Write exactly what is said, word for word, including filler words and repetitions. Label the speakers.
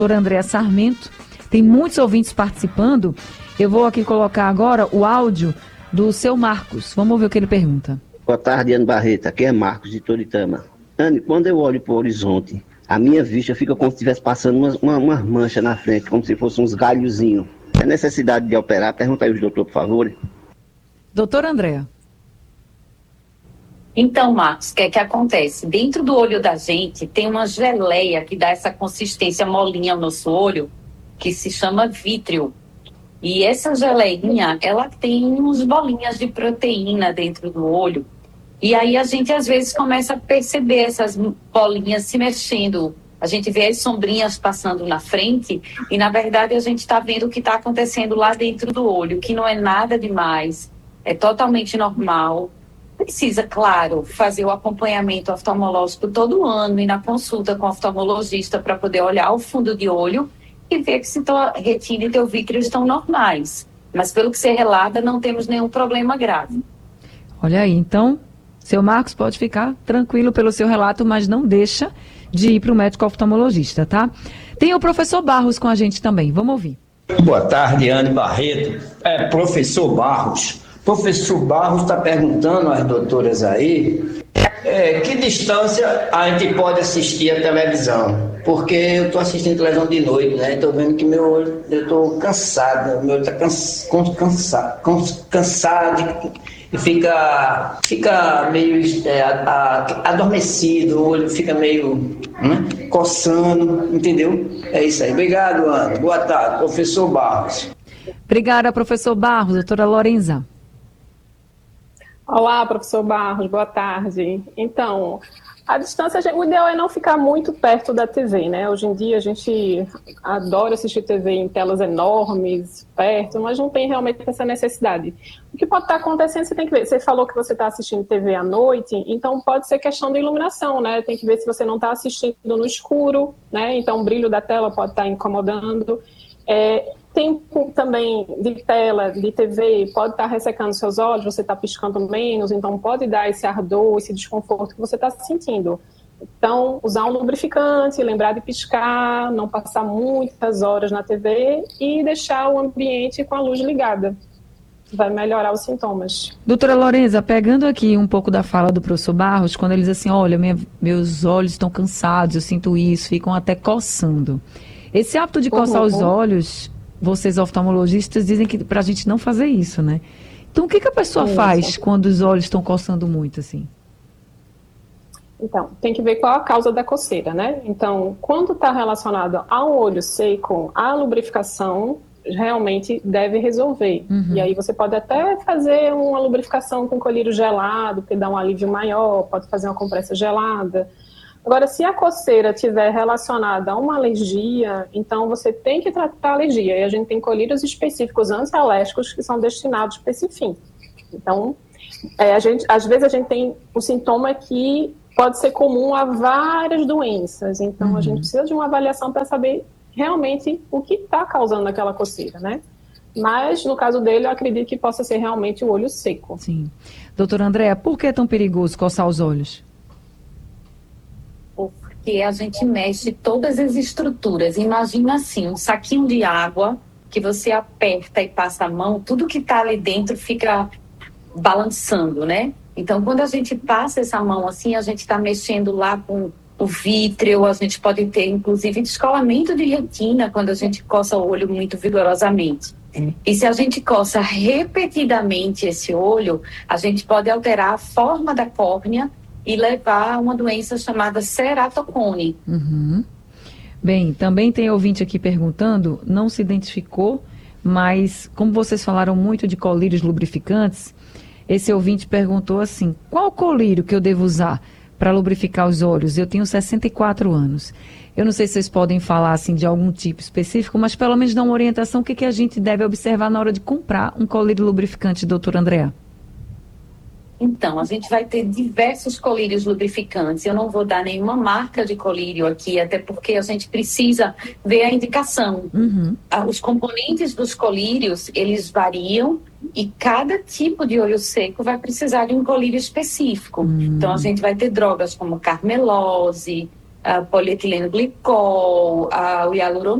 Speaker 1: doutora Andréa Sarmento. Tem muitos ouvintes participando. Eu vou aqui colocar agora o áudio do seu Marcos. Vamos ver o que ele pergunta.
Speaker 2: Boa tarde, Anne Barreto. Aqui é Marcos de Toritama. Anne, quando eu olho para o horizonte, a minha vista fica como se estivesse passando umas uma, uma mancha na frente, como se fossem uns galhozinhos. É necessidade de operar? Pergunta aí os doutor, por favor.
Speaker 1: Doutora Andréa.
Speaker 3: Então, Marcos, o que é que acontece? Dentro do olho da gente tem uma geleia que dá essa consistência molinha ao nosso olho, que se chama vítreo. E essa geleinha, ela tem uns bolinhas de proteína dentro do olho. E aí a gente, às vezes, começa a perceber essas bolinhas se mexendo. A gente vê as sombrinhas passando na frente e, na verdade, a gente está vendo o que está acontecendo lá dentro do olho, que não é nada demais, é totalmente normal. Precisa, claro, fazer o acompanhamento oftalmológico todo ano e na consulta com o oftalmologista para poder olhar o fundo de olho e ver que se tua retina e teu vítreo estão normais. Mas, pelo que você relata, não temos nenhum problema grave.
Speaker 1: Olha aí, então, seu Marcos pode ficar tranquilo pelo seu relato, mas não deixa de ir para o médico oftalmologista, tá? Tem o professor Barros com a gente também, vamos ouvir.
Speaker 4: Boa tarde, Anne Barreto. É, professor Barros. Professor Barros está perguntando às doutoras aí é, que distância a gente pode assistir a televisão. Porque eu estou assistindo televisão de noite, né? Estou vendo que meu olho, eu estou cansado, meu olho está cansa, cansa, cansado e fica, fica meio é, a, a, adormecido, o olho fica meio né, coçando, entendeu? É isso aí. Obrigado, Ana. Boa tarde, professor Barros.
Speaker 1: Obrigada, professor Barros. Doutora Lorenza.
Speaker 5: Olá, professor Barros, boa tarde. Então, a distância, o ideal é não ficar muito perto da T V, né? Hoje em dia a gente adora assistir T V em telas enormes, perto, mas não tem realmente essa necessidade. O que pode estar acontecendo, você tem que ver. Você falou que você está assistindo T V à noite, então pode ser questão de iluminação, né? Tem que ver se você não está assistindo no escuro, né? Então o brilho da tela pode estar incomodando. É, tempo também de tela, de T V, pode estar ressecando seus olhos, você está piscando menos, então pode dar esse ardor, esse desconforto que você está sentindo. Então, usar um lubrificante, lembrar de piscar, não passar muitas horas na T V e deixar o ambiente com a luz ligada. Vai melhorar os sintomas.
Speaker 1: Doutora Lorenza, pegando aqui um pouco da fala do professor Barros, quando ele diz assim, olha, minha, meus olhos estão cansados, eu sinto isso, ficam até coçando. Esse hábito de coçar uhum. os olhos, vocês oftalmologistas dizem que pra gente não fazer isso, né? Então, o que, que a pessoa é faz isso. quando os olhos estão coçando muito, assim?
Speaker 5: Então, tem que ver qual a causa da coceira, né? Então, quando está relacionado ao olho seco, a lubrificação realmente deve resolver. Uhum. E aí você pode até fazer uma lubrificação com colírio gelado, que dá um alívio maior, pode fazer uma compressa gelada. Agora, se a coceira estiver relacionada a uma alergia, então você tem que tratar a alergia. E a gente tem colírios específicos antialérgicos que são destinados para esse fim. Então, é, a gente, às vezes a gente tem um sintoma que pode ser comum a várias doenças. Então, uhum. a gente precisa de uma avaliação para saber realmente o que está causando aquela coceira, né? Mas, no caso dele, eu acredito que possa ser realmente o olho seco.
Speaker 1: Sim. Doutora Andréa, por que é tão perigoso coçar os olhos?
Speaker 3: Porque a gente mexe todas as estruturas. Imagina assim, um saquinho de água que você aperta e passa a mão, tudo que está ali dentro fica balançando, né? Então, quando a gente passa essa mão assim, a gente está mexendo lá com o vítreo, a gente pode ter, inclusive, descolamento de retina quando a gente coça o olho muito vigorosamente. Hum. E se a gente coça repetidamente esse olho, a gente pode alterar a forma da córnea e levar a uma doença chamada ceratocone.
Speaker 1: Uhum. Bem, também tem ouvinte aqui perguntando, não se identificou, mas como vocês falaram muito de colírios lubrificantes, esse ouvinte perguntou assim, qual colírio que eu devo usar para lubrificar os olhos? Eu tenho sessenta e quatro anos. Eu não sei se vocês podem falar assim de algum tipo específico, mas pelo menos dar uma orientação, o que, que a gente deve observar na hora de comprar um colírio lubrificante, doutora Andréa?
Speaker 3: Então, a gente vai ter diversos colírios lubrificantes. Eu não vou dar nenhuma marca de colírio aqui, até porque a gente precisa ver a indicação. Uhum. Os componentes dos colírios, eles variam e cada tipo de olho seco vai precisar de um colírio específico. Uhum. Então, a gente vai ter drogas como carmelose, a polietileno glicol, a, o hialuronato,